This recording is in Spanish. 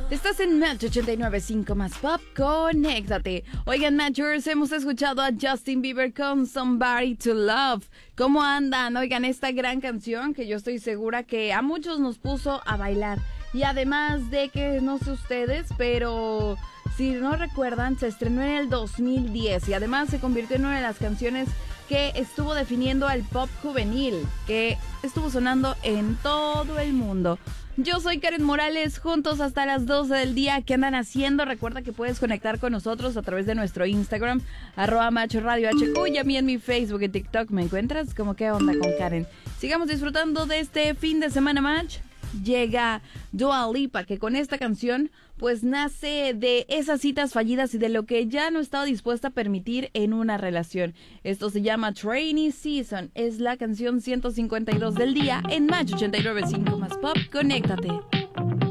Estás en Match 89.5 más Pop, conéctate. Oigan, Matchers, hemos escuchado a Justin Bieber con Somebody to Love. ¿Cómo andan? Oigan, esta gran canción que yo estoy segura que a muchos nos puso a bailar. Y además de que, no sé ustedes, pero si no recuerdan, se estrenó en el 2010 y además se convirtió en una de las canciones que estuvo definiendo al pop juvenil, que estuvo sonando en todo el mundo. Yo soy Karen Morales, juntos hasta las 12 del día. ¿Qué andan haciendo? Recuerda que puedes conectar con nosotros a través de nuestro Instagram, @MachRadioHQ, y a mí en mi Facebook y TikTok me encuentras como ¿Qué onda con Karen? Sigamos disfrutando de este fin de semana Match. Llega Dua Lipa, que con esta canción pues nace de esas citas fallidas y de lo que ya no estaba dispuesta a permitir en una relación. Esto se llama Rainy Season, es la canción 152 del día en Match 89.5 más Pop, conéctate.